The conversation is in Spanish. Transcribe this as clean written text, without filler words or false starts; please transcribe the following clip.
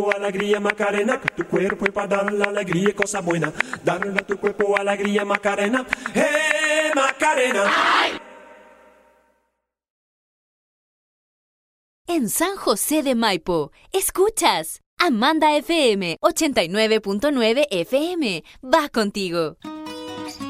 Alegría Macarena, que tu cuerpo es para dar la alegría y cosa buena. Darle a tu cuerpo alegría Macarena, Macarena. ¡Ay! En San José de Maipo, escuchas Amanda FM 89.9 FM. Va contigo.